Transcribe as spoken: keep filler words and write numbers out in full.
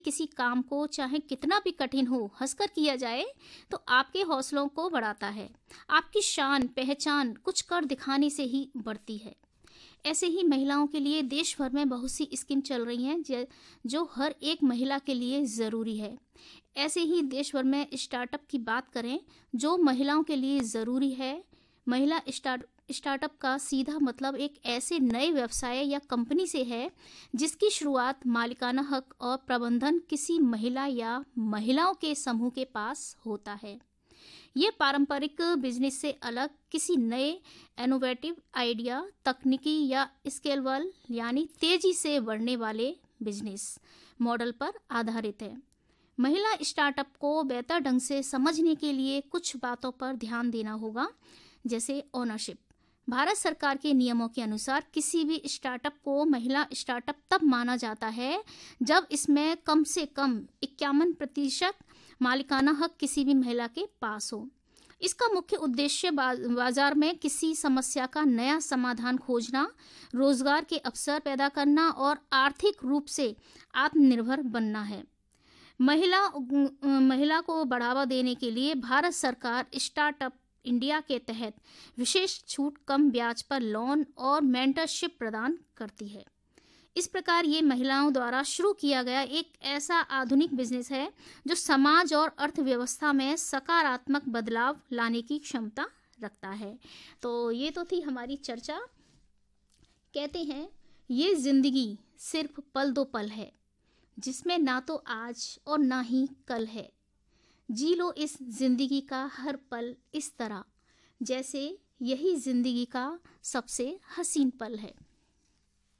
किसी काम को चाहे कितना भी कठिन हो हंसकर किया जाए तो आपके हौसलों को बढ़ाता है। आपकी शान पहचान कुछ कर दिखाने से ही बढ़ती है। ऐसे ही महिलाओं के लिए देश भर में बहुत सी स्कीम चल रही हैं ज- जो हर एक महिला के लिए ज़रूरी है। ऐसे ही देश भर में स्टार्टअप की बात करें जो महिलाओं के लिए ज़रूरी है। महिला स्टार्ट स्टार्टअप का सीधा मतलब एक ऐसे नए व्यवसाय या कंपनी से है जिसकी शुरुआत मालिकाना हक और प्रबंधन किसी महिला या महिलाओं के समूह के पास होता है। ये पारंपरिक बिजनेस से अलग किसी नए इनोवेटिव आइडिया, तकनीकी या स्केलेबल यानी तेजी से बढ़ने वाले बिजनेस मॉडल पर आधारित है। महिला स्टार्टअप को बेहतर ढंग से समझने के लिए कुछ बातों पर ध्यान देना होगा, जैसे ओनरशिप। भारत सरकार के नियमों के अनुसार किसी भी स्टार्टअप को महिला स्टार्टअप तब माना जाता है जब इसमें कम से कम इक्यावन प्रतिशत मालिकाना हक किसी भी महिला के पास हो। इसका मुख्य उद्देश्य बा- बाजार में किसी समस्या का नया समाधान खोजना, रोजगार के अवसर पैदा करना और आर्थिक रूप से आत्मनिर्भर बनना है। महिला महिला को बढ़ावा देने के लिए भारत सरकार स्टार्टअप इंडिया के तहत विशेष छूट, कम ब्याज पर लोन और मेंटरशिप प्रदान करती है। इस प्रकार ये महिलाओं द्वारा शुरू किया गया एक ऐसा आधुनिक बिजनेस है जो समाज और अर्थव्यवस्था में सकारात्मक बदलाव लाने की क्षमता रखता है। तो ये तो थी हमारी चर्चा। कहते हैं ये जिंदगी सिर्फ पल दो पल है जिसमें ना तो आज और ना ही कल है। जी लो इस जिंदगी का हर पल इस तरह जैसे यही जिंदगी का सबसे हसीन पल है।